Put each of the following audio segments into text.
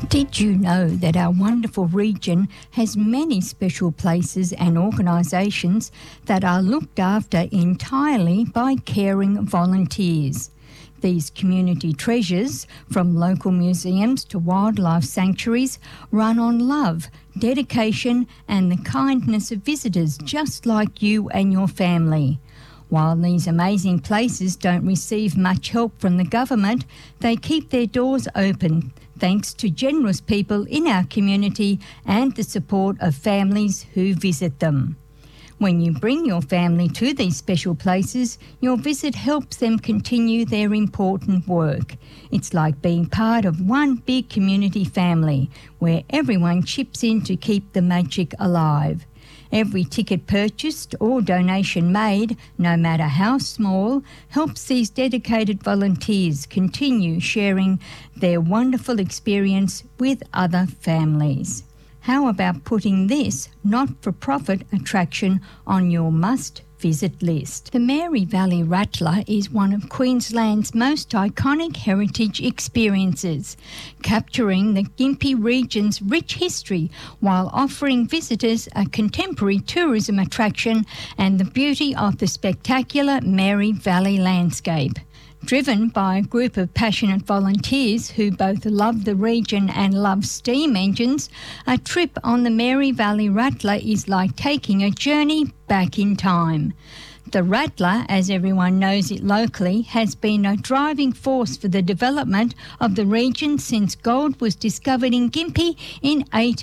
Did you know that our wonderful region has many special places and organisations that are looked after entirely by caring volunteers? These community treasures, from local museums to wildlife sanctuaries, run on love, dedication and the kindness of visitors just like you and your family. While these amazing places don't receive much help from the government, they keep their doors open thanks to generous people in our community and the support of families who visit them. When you bring your family to these special places, your visit helps them continue their important work. It's like being part of one big community family where everyone chips in to keep the magic alive. Every ticket purchased or donation made, no matter how small, helps these dedicated volunteers continue sharing their wonderful experience with other families. How about putting this not-for-profit attraction on your must-visit list? The Mary Valley Rattler is one of Queensland's most iconic heritage experiences, capturing the Gympie region's rich history while offering visitors a contemporary tourism attraction and the beauty of the spectacular Mary Valley landscape. Driven by a group of passionate volunteers who both love the region and love steam engines, a trip on the Mary Valley Rattler is like taking a journey back in time. The Rattler, as everyone knows it locally, has been a driving force for the development of the region since gold was discovered in Gympie in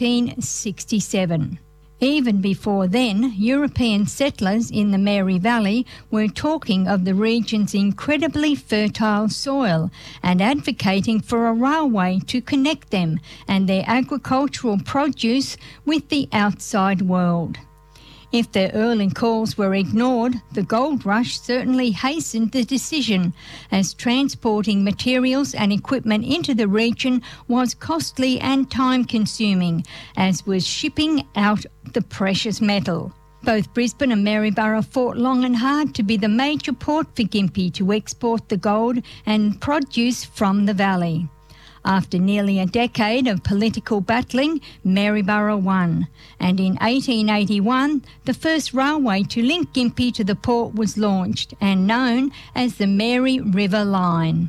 1867. Even before then, European settlers in the Mary Valley were talking of the region's incredibly fertile soil and advocating for a railway to connect them and their agricultural produce with the outside world. If their early calls were ignored, the gold rush certainly hastened the decision, as transporting materials and equipment into the region was costly and time-consuming, as was shipping out the precious metal. Both Brisbane and Maryborough fought long and hard to be the major port for Gympie to export the gold and produce from the valley. After nearly a decade of political battling, Maryborough won, and in 1881 the first railway to link Gympie to the port was launched and known as the Mary River Line.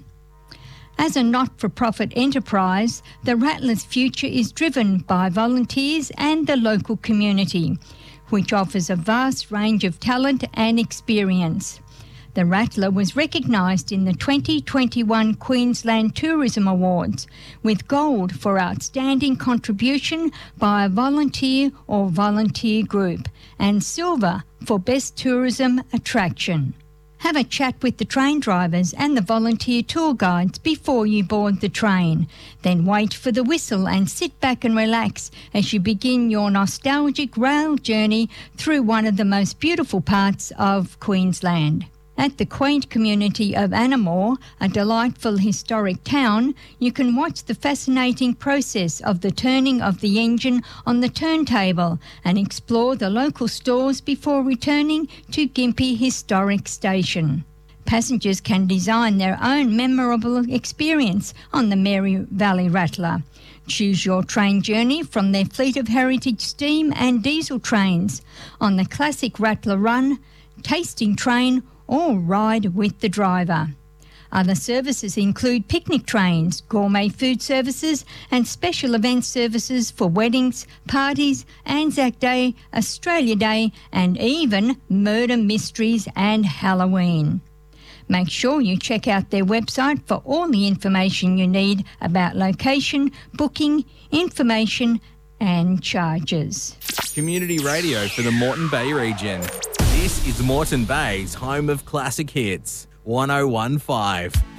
As a not-for-profit enterprise, the Rattler's future is driven by volunteers and the local community, which offers a vast range of talent and experience. The Rattler was recognised in the 2021 Queensland Tourism Awards with gold for outstanding contribution by a volunteer or volunteer group and silver for best tourism attraction. Have a chat with the train drivers and the volunteer tour guides before you board the train. Then wait for the whistle and sit back and relax as you begin your nostalgic rail journey through one of the most beautiful parts of Queensland. At the quaint community of Anamore, a delightful historic town, you can watch the fascinating process of the turning of the engine on the turntable and explore the local stores before returning to Gympie Historic Station. Passengers can design their own memorable experience on the Mary Valley Rattler. Choose your train journey from their fleet of heritage steam and diesel trains on the classic Rattler Run, tasting train, or ride with the driver. Other services include picnic trains, gourmet food services and special event services for weddings, parties, Anzac Day, Australia Day and even murder mysteries and Halloween. Make sure you check out their website for all the information you need about location, booking, information and charges. Community radio for the Moreton Bay region. This is Moreton Bay's home of classic hits, 1015.